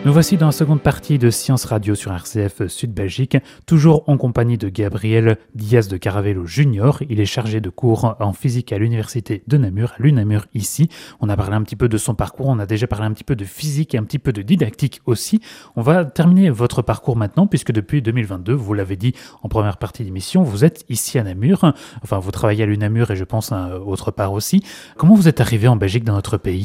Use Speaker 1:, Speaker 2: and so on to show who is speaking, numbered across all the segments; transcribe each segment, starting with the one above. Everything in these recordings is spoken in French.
Speaker 1: Nous voici dans la seconde partie de Science Radio sur RCF Sud-Belgique, toujours en compagnie de Gabriel Diaz de Caravello Junior. Il est chargé de cours en physique à l'université de Namur, à l'UNamur ici. On a parlé un petit peu de son parcours, on a déjà parlé un petit peu de physique et un petit peu de didactique aussi. On va terminer votre parcours maintenant, puisque depuis 2022, vous l'avez dit en première partie d'émission, vous êtes ici à Namur. Enfin, vous travaillez à l'UNamur et je pense autre part aussi. Comment vous êtes arrivé en Belgique, dans notre pays ?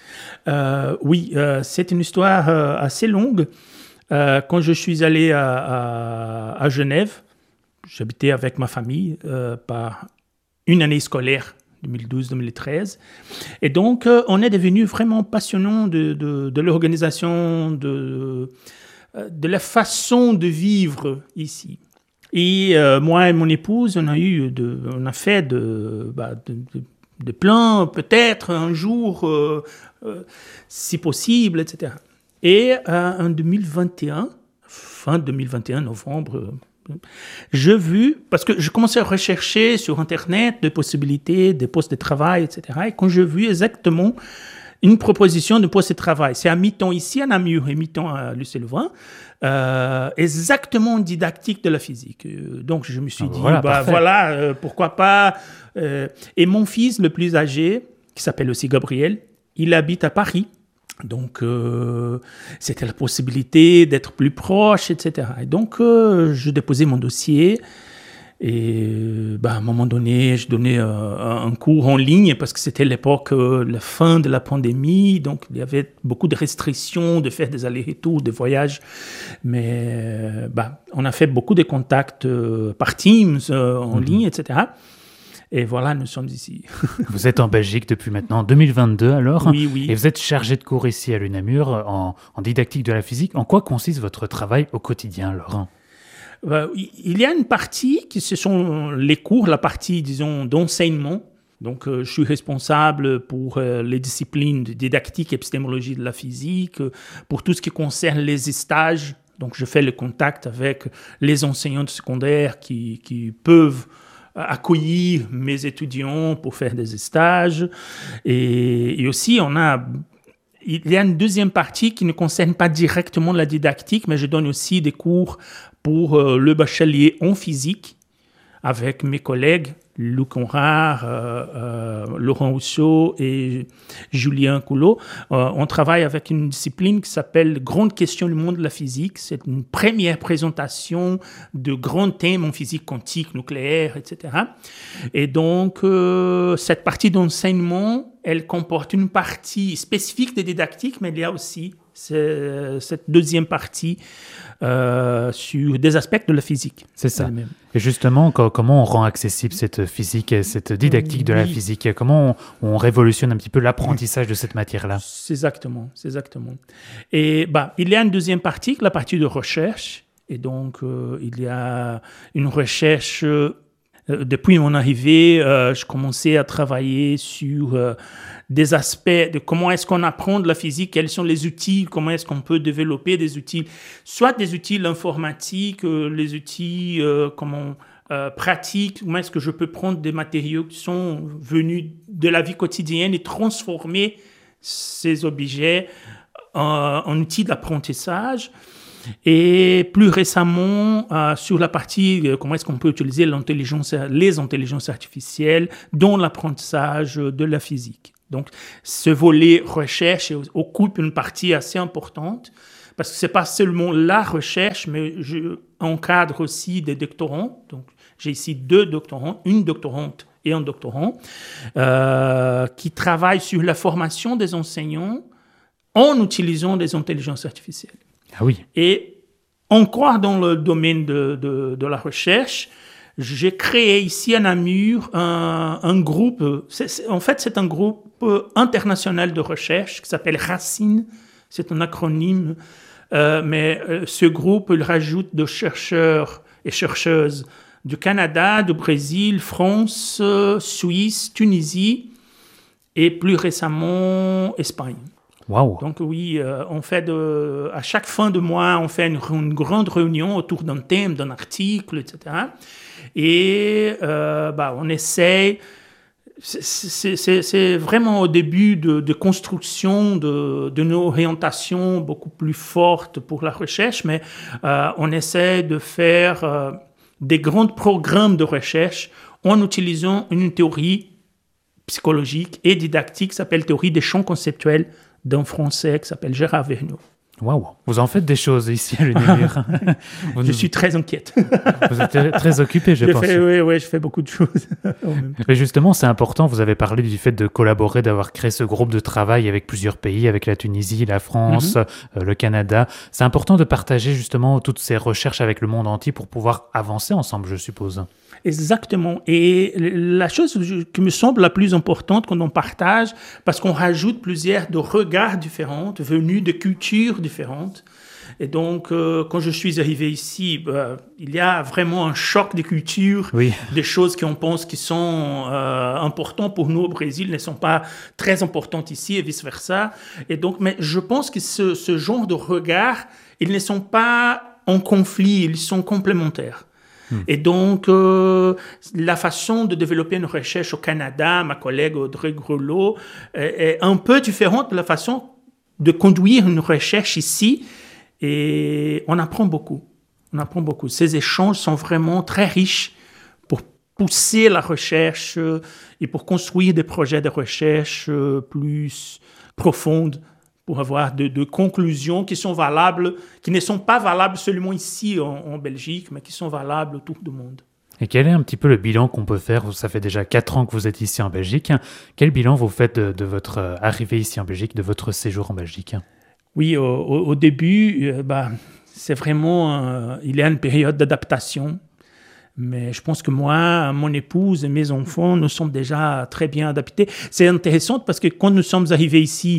Speaker 2: C'est une histoire assez longue. Quand je suis allé à Genève, j'habitais avec ma famille par une année scolaire, 2012-2013. Et donc, on est devenus vraiment passionnants de l'organisation, de la façon de vivre ici. Et moi et mon épouse, on a fait de plans, peut-être un jour, si possible, etc. Et en 2021, fin 2021, novembre, parce que je commençais à rechercher sur Internet des possibilités, des postes de travail, etc. Et quand j'ai vu exactement une proposition de poste de travail, c'est à mi-temps ici à Namur et mi-temps à Lucé-le-Vain, exactement didactique de la physique. Donc je me suis dit, pourquoi pas. Et mon fils le plus âgé, qui s'appelle aussi Gabriel, il habite à Paris. Donc, c'était la possibilité d'être plus proche, etc. Et donc, je déposais mon dossier. Et à un moment donné, je donnais un cours en ligne parce que c'était l'époque, la fin de la pandémie. Donc, il y avait beaucoup de restrictions de faire des allers-retours, des voyages. Mais on a fait beaucoup de contacts par Teams, en ligne, etc. Et voilà, nous sommes ici.
Speaker 1: Vous êtes en Belgique depuis maintenant 2022 alors.
Speaker 2: Oui.
Speaker 1: Et vous êtes chargé de cours ici à l'UNamur en didactique de la physique. En quoi consiste votre travail au quotidien, Laurent ?
Speaker 2: Il y a une partie ce sont les cours, la partie, disons, d'enseignement. Donc, je suis responsable pour les disciplines de didactique et épistémologie de la physique, pour tout ce qui concerne les stages. Donc, je fais le contact avec les enseignants de secondaire qui peuvent accueillir mes étudiants pour faire des stages. Et aussi, il y a une deuxième partie qui ne concerne pas directement la didactique, mais je donne aussi des cours pour le bachelier en physique avec mes collègues Luc Conrard, Laurent Rousseau et Julien Coulot. On travaille avec une discipline qui s'appelle Grande question du monde de la physique. C'est une première présentation de grands thèmes en physique quantique, nucléaire, etc. Et donc, cette partie d'enseignement, elle comporte une partie spécifique de didactique, mais il y a aussi cette deuxième partie sur des aspects de la physique.
Speaker 1: C'est ça. Elle-même. Et justement, comment on rend accessible cette physique, cette didactique de la physique ? Comment on révolutionne un petit peu l'apprentissage de cette matière-là ?
Speaker 2: C'est exactement. Et il y a une deuxième partie, la partie de recherche. Et donc, il y a une recherche... depuis mon arrivée, je commençais à travailler sur des aspects de comment est-ce qu'on apprend de la physique, quels sont les outils, comment est-ce qu'on peut développer des outils, soit des outils informatiques, les outils pratiques, comment est-ce que je peux prendre des matériaux qui sont venus de la vie quotidienne et transformer ces objets en outils d'apprentissage. Et plus récemment, sur la partie comment est-ce qu'on peut utiliser les intelligences artificielles dans l'apprentissage de la physique. Donc, ce volet recherche occupe une partie assez importante parce que ce n'est pas seulement la recherche, mais je encadre aussi des doctorants. Donc, j'ai ici 2 doctorants, une doctorante et un doctorant, qui travaillent sur la formation des enseignants en utilisant des intelligences artificielles.
Speaker 1: Ah oui.
Speaker 2: Et encore dans le domaine de la recherche, j'ai créé ici à Namur un groupe, c'est un groupe international de recherche qui s'appelle RACINE, c'est un acronyme, mais ce groupe, il rajoute de chercheurs et chercheuses du Canada, du Brésil, France, Suisse, Tunisie et plus récemment Espagne.
Speaker 1: Wow.
Speaker 2: Donc oui, on fait à chaque fin de mois, on fait une grande réunion autour d'un thème, d'un article, etc. Et on essaie C'est vraiment au début de construction d'une orientation beaucoup plus forte pour la recherche, mais on essaie de faire des grands programmes de recherche en utilisant une théorie psychologique et didactique qui s'appelle théorie des champs conceptuels d'un Français qui s'appelle Gérard Vergniaud.
Speaker 1: Waouh, vous en faites des choses ici à l'UNAMUR.
Speaker 2: Je suis très inquiète.
Speaker 1: Vous êtes très occupé, je pense.
Speaker 2: Oui, je fais beaucoup de choses.
Speaker 1: Mais justement, c'est important, vous avez parlé du fait de collaborer, d'avoir créé ce groupe de travail avec plusieurs pays, avec la Tunisie, la France, le Canada. C'est important de partager justement toutes ces recherches avec le monde entier pour pouvoir avancer ensemble, je suppose.
Speaker 2: Exactement. Et la chose qui me semble la plus importante quand on partage, parce qu'on rajoute plusieurs de regards différents, venus de cultures différentes. Et donc, quand je suis arrivé ici, il y a vraiment un choc de culture.
Speaker 1: Oui.
Speaker 2: Des choses qu'on pense qui sont importantes pour nous au Brésil ne sont pas très importantes ici et vice-versa. Et donc, mais je pense que ce genre de regards, ils ne sont pas en conflit, ils sont complémentaires. Et donc, la façon de développer une recherche au Canada, ma collègue Audrey Grelot, est un peu différente de la façon de conduire une recherche ici. Et on apprend beaucoup. Ces échanges sont vraiment très riches pour pousser la recherche et pour construire des projets de recherche plus profondes, pour avoir de conclusions qui sont valables, qui ne sont pas valables seulement ici en Belgique, mais qui sont valables autour du monde.
Speaker 1: Et quel est un petit peu le bilan qu'on peut faire? Ça fait déjà 4 ans que vous êtes ici en Belgique. Quel bilan vous faites de votre arrivée ici en Belgique, de votre séjour en Belgique?
Speaker 2: Oui, au début, c'est vraiment... il y a une période d'adaptation. Mais je pense que moi, mon épouse et mes enfants, nous sommes déjà très bien adaptés. C'est intéressant parce que quand nous sommes arrivés ici,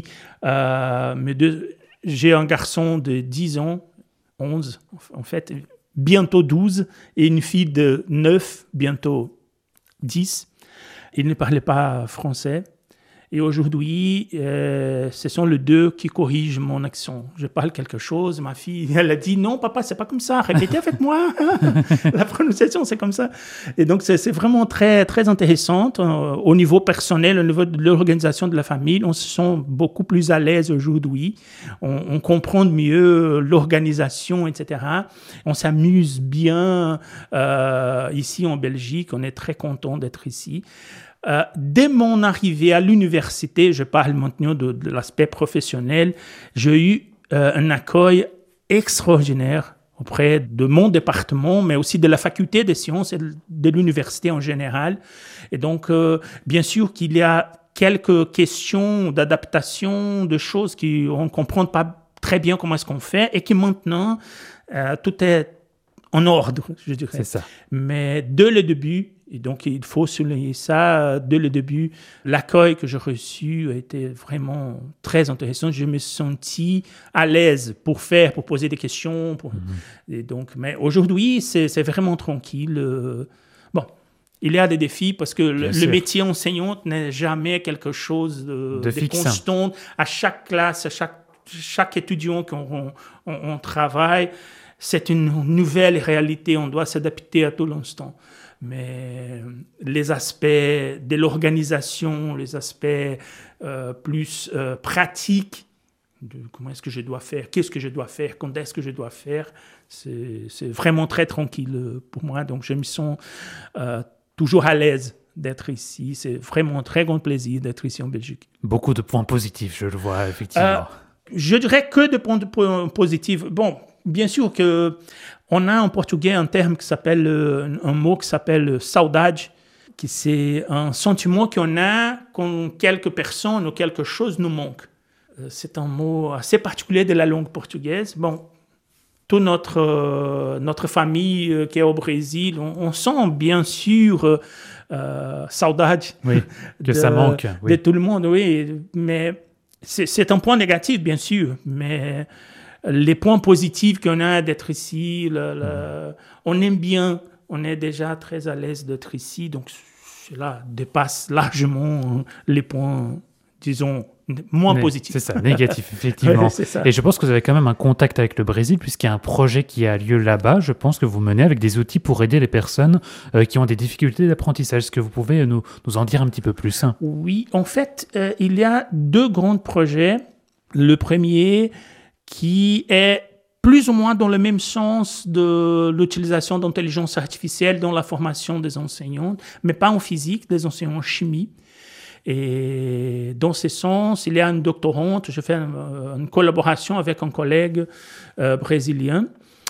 Speaker 2: j'ai un garçon de 10 ans, 11 en fait, bientôt 12, et une fille de 9, bientôt 10. Ils ne parlaient pas français. Et aujourd'hui, ce sont les deux qui corrigent mon accent. Je parle quelque chose, ma fille, elle a dit « Non, papa, c'est pas comme ça, répétez avec moi. » La prononciation, c'est comme ça. Et donc, c'est vraiment très, très intéressant. Au niveau personnel, au niveau de l'organisation de la famille, on se sent beaucoup plus à l'aise aujourd'hui. On comprend mieux l'organisation, etc. On s'amuse bien ici en Belgique. On est très content d'être ici. Dès mon arrivée à l'université, je parle maintenant de l'aspect professionnel, j'ai eu un accueil extraordinaire auprès de mon département, mais aussi de la faculté des sciences et de l'université en général. Et donc, bien sûr qu'il y a quelques questions d'adaptation, de choses qu'on ne comprend pas très bien comment est-ce qu'on fait, et que maintenant, tout est en ordre, je dirais.
Speaker 1: C'est ça.
Speaker 2: Mais dès le début, et donc il faut souligner ça, dès le début, l'accueil que j'ai reçu a été vraiment très intéressant. Je me sentis à l'aise pour poser des questions. Et donc, mais aujourd'hui, c'est vraiment tranquille. Bon, il y a des défis parce que le métier enseignant n'est jamais quelque chose de constant. À chaque classe, à chaque étudiant qu'on travaille, c'est une nouvelle réalité. On doit s'adapter à tout l'instant. Mais les aspects de l'organisation, les aspects plus pratiques, de comment est-ce que je dois faire, qu'est-ce que je dois faire, quand est-ce que je dois faire, c'est vraiment très tranquille pour moi. Donc, je me sens toujours à l'aise d'être ici. C'est vraiment un très grand plaisir d'être ici en Belgique.
Speaker 1: Beaucoup de points positifs, je le vois, effectivement.
Speaker 2: Je dirais que de points positifs. Bon, bien sûr qu'on a en portugais un terme qui s'appelle, un mot qui s'appelle saudade, qui c'est un sentiment qu'on a quand quelque personne ou quelque chose nous manque. C'est un mot assez particulier de la langue portugaise. Bon, toute notre famille qui est au Brésil, on sent bien sûr saudade
Speaker 1: ça manque.
Speaker 2: De tout le monde, oui, mais c'est un point négatif, bien sûr, mais les points positifs qu'on a d'être ici, on aime bien, on est déjà très à l'aise d'être ici, donc cela dépasse largement les points, disons, moins positif.
Speaker 1: C'est ça, négatif, effectivement.
Speaker 2: C'est ça.
Speaker 1: Et je pense que vous avez quand même un contact avec le Brésil, puisqu'il y a un projet qui a lieu là-bas. Je pense que vous menez avec des outils pour aider les personnes qui ont des difficultés d'apprentissage. Est-ce que vous pouvez nous en dire un petit peu plus?
Speaker 2: Oui, en fait, il y a 2 grands projets. Le premier qui est plus ou moins dans le même sens de l'utilisation d'intelligence artificielle dans la formation des enseignants, mais pas en physique, des enseignants en chimie. Et dans ce sens, il y a une doctorante, je fais une collaboration avec un collègue brésilien.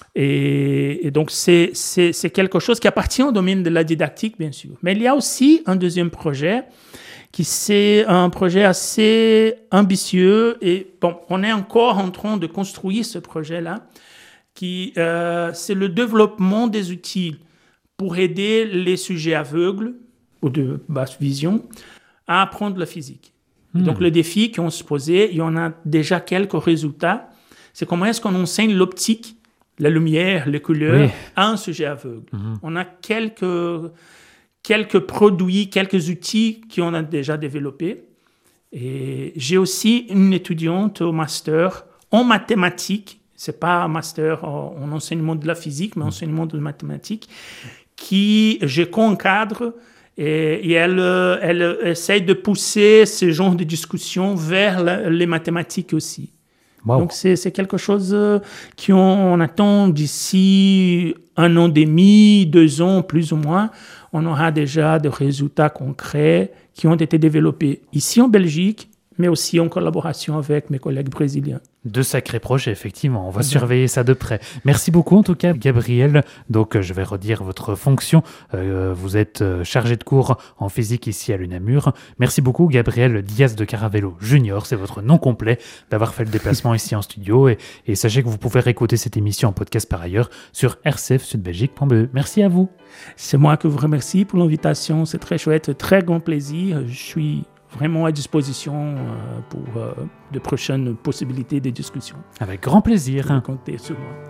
Speaker 2: Et donc, c'est quelque chose qui appartient au domaine de la didactique, bien sûr. Mais il y a aussi un deuxième projet qui c'est un projet assez ambitieux. Et bon, on est encore en train de construire ce projet-là, qui c'est le développement des outils pour aider les sujets aveugles ou de basse vision à apprendre la physique. Donc, le défi qu'on se posait, il y en a déjà quelques résultats. C'est comment est-ce qu'on enseigne l'optique, la lumière, les couleurs à un sujet aveugle. On a quelques produits, quelques outils qu'on a déjà développés. Et j'ai aussi une étudiante au master en mathématiques. C'est pas un master en enseignement de la physique, mais enseignement de mathématiques, qui je co-encadre. Et elle essaye de pousser ce genre de discussion vers les mathématiques aussi. Wow. Donc, c'est quelque chose qu'on attend d'ici 1 an et demi, 2 ans, plus ou moins. On aura déjà des résultats concrets qui ont été développés ici en Belgique, mais aussi en collaboration avec mes collègues brésiliens.
Speaker 1: 2 sacrés projets, effectivement. On va surveiller ça de près. Merci beaucoup, en tout cas, Gabriel. Donc, je vais redire votre fonction. Vous êtes chargé de cours en physique ici à l'UNAMUR. Merci beaucoup, Gabriel Diaz de Caravello Junior. C'est votre nom complet, d'avoir fait le déplacement ici en studio. Et sachez que vous pouvez réécouter cette émission en podcast par ailleurs sur rcfsudbelgique.be. Merci à vous.
Speaker 2: C'est moi que vous remercie pour l'invitation. C'est très chouette, très grand plaisir. Je suis vraiment à disposition pour de prochaines possibilités de discussion.
Speaker 1: Avec grand plaisir.
Speaker 2: Comptez sur moi.